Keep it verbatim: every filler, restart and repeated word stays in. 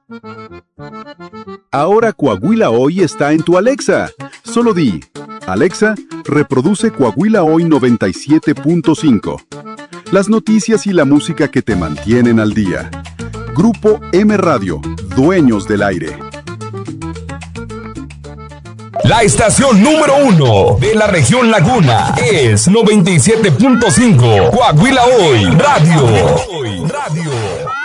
Ahora Coahuila Hoy está en tu Alexa. Solo di, Alexa, reproduce Coahuila Hoy noventa y siete punto cinco. Las noticias y la música que te mantienen al día. Grupo M Radio, dueños del aire. La estación número uno de la región Laguna es noventa y siete punto cinco. Coahuila Hoy Radio. Radio.